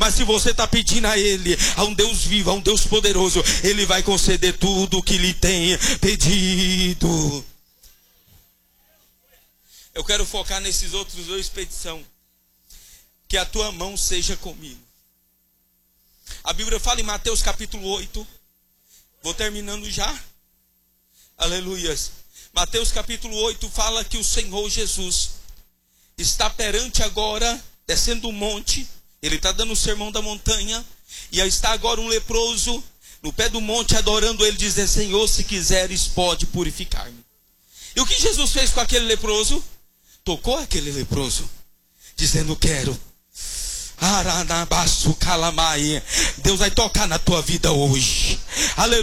Mas se você está pedindo a Ele, a um Deus vivo, a um Deus poderoso, Ele vai conceder tudo o que lhe tem pedido. Eu quero focar nesses outros dois petição. Que a tua mão seja comigo. A Bíblia fala em Mateus capítulo 8. Vou terminando já. Aleluias. Mateus capítulo 8 fala que o Senhor Jesus está perante agora, descendo o monte. Ele está dando o sermão da montanha. E aí está agora um leproso no pé do monte adorando ele, dizendo: Senhor, se quiseres pode purificar-me. E o que Jesus fez com aquele leproso? Tocou aquele leproso, dizendo: quero. Aranabaço calamai. Deus vai tocar na tua vida hoje. Aleluia.